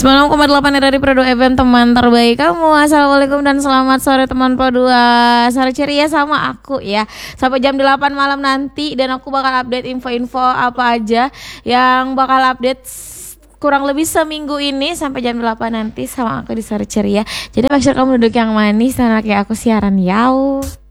96,8 dari Pro 2 FM, teman terbaik kamu. Assalamualaikum dan selamat sore teman Pro 2. Sore ceria sama aku ya. Sampai jam 8 malam nanti. Dan aku bakal update info-info apa aja yang bakal update kurang lebih seminggu ini sampai jam 8 nanti sama aku di Sore Ceria. Jadi make sure kamu duduk yang manis karena kayak aku siaran yau.